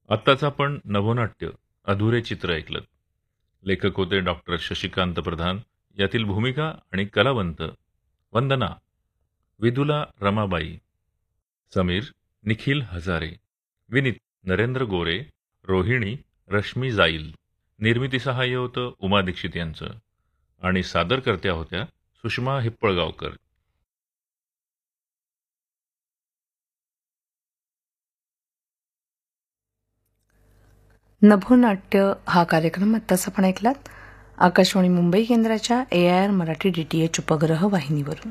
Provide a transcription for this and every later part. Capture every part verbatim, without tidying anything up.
आत्ताच आपण नभोनाट्य अधुरे चित्र ऐकलं. लेखक होते डॉक्टर शशिकांत प्रधान. यातील भूमिका आणि कलावंत वंदना, विदुला रमाबाई, समीर निखिल हजारे, विनीत नरेंद्र गोरे, रोहिणी रश्मी जाईल. निर्मिती सहाय्य होतं उमा दीक्षित यांचं आणि सादरकर्त्या होत्या सुषमा हिप्पळगावकर. नभोनाट्य हा कार्यक्रम आत्ताच आपण ऐकलात आकाशवाणी मुंबई केंद्राच्या ए I R Marathi D T H उपग्रह वाहिनीवरून.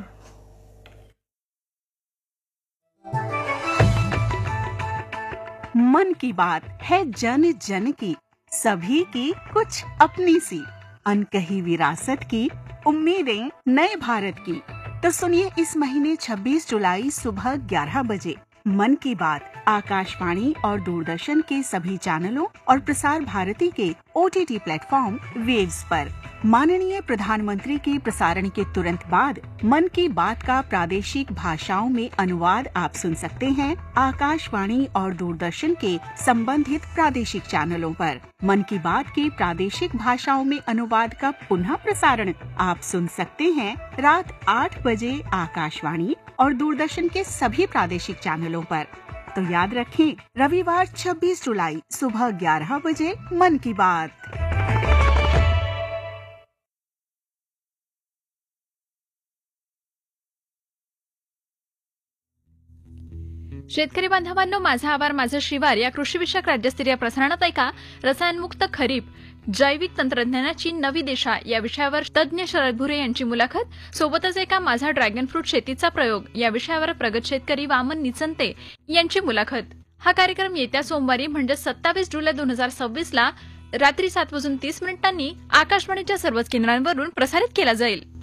मन की बात है जन जन की, सभी की कुछ अपनी सी, अनकही विरासत की, उम्मीदें नए भारत की. तो सुनिए इस महीने छब्बीस जुलाई सुबह ग्यारह बजे मन की बात आकाशवाणी और दूरदर्शन के सभी चैनलों और प्रसार भारती के O T T platform waves पर. माननीय प्रधानमंत्री के प्रसारण के तुरंत बाद मन की बात का प्रादेशिक भाषाओं में अनुवाद आप सुन सकते हैं आकाशवाणी और दूरदर्शन के संबंधित प्रादेशिक चैनलों पर. मन की बात के प्रादेशिक भाषाओं में अनुवाद का पुनः प्रसारण आप सुन सकते हैं रात आठ बजे आकाशवाणी और दूरदर्शन के सभी प्रादेशिक चैनलों पर. तो याद रखें, रविवार छब्बीस जुलाई सुबह ग्यारह बजे मन की बात. शेतकरी बांधवांनो, माझा आवार माझं शिवार या कृषीविषयक राज्यस्तरीय प्रसारणात ऐका रसायनमुक्त खरीप जैविक तंत्रज्ञानाची नवी दिशा या विषयावर तज्ज्ञ शरद भुरे यांची मुलाखत. सोबतच एका माझा ड्रॅगन फ्रूट शेतीचा प्रयोग या विषयावर प्रगत शेतकरी वामन निचंते यांची मुलाखत. हा कार्यक्रम येत्या सोमवारी म्हणजे सत्तावीस जुलै दोन हजार सव्वीस ला रात्री सात वाजून तीस मिनिटांनी आकाशवाणीच्या सर्वच केंद्रांवरून प्रसारित केला जाईल.